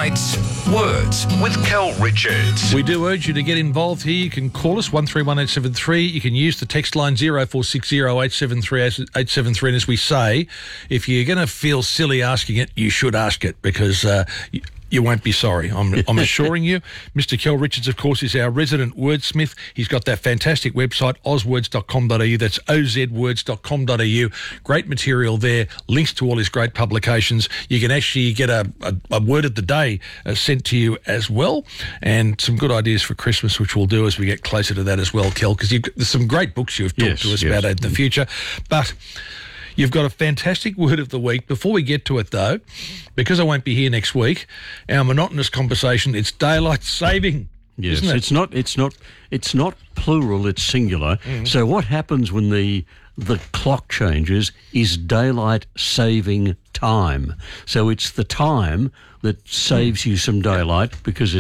It's Words with Kel Richards. We do urge you to get involved here. You can call us 131873. You can use the text line 0460 873 873. And as we say, if you're going to feel silly asking it, you should ask it because you won't be sorry. I'm assuring you. Mr. Kel Richards, of course, is our resident wordsmith. He's got that fantastic website, ozwords.com.au. That's ozwords.com.au. Great material there. Links to all his great publications. You can actually get a word of the day sent to you as well, and some good ideas for Christmas, which we'll do as we get closer to that as well, Kel, because there's some great books you've talked to us about in the future. But you've got a fantastic word of the week. Before we get to it, though, because I won't be here next week, our monotonous conversation, it's daylight saving. Yes, isn't it? it's not plural, it's singular. Mm-hmm. So what happens when the clock changes is daylight saving time. So it's the time that saves you some daylight because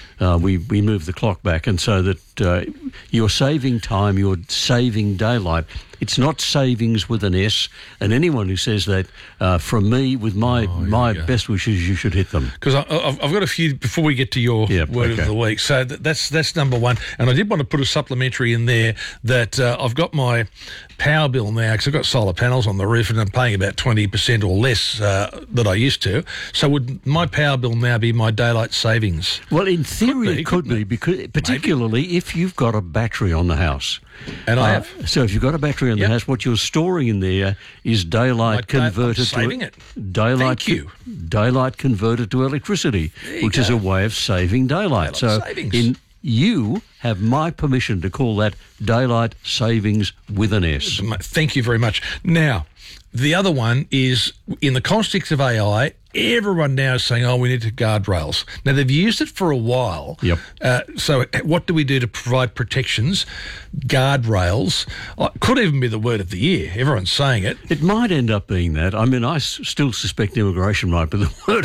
we move the clock back, and so that you're saving time, you're saving daylight. It's not savings with an S, and anyone who says that, from me, with my best wishes, you should hit them. Because I've got a few before we get to your word of the week. So that's number one. And I did want to put a supplementary in there that I've got my power bill now, because I've got solar panels on the roof and I'm paying about 20% or less that I used to. So would my power bill now be my daylight savings? Well, in theory, it could be, because particularly if you've got a battery on the house. And I have. So if you've got a battery on the house, what you're storing in there is daylight converted saving it. Daylight. Thank you. Daylight converted to electricity, which is a way of saving daylight. Savings. You have my permission to call that daylight savings with an S. Thank you very much. Now, the other one is, in the context of AI, everyone now is saying, we need guardrails. Now, they've used it for a while. Yep. So what do we do to provide protections? Guardrails. Could even be the word of the year. Everyone's saying it. It might end up being that. I mean, I still suspect immigration might be the word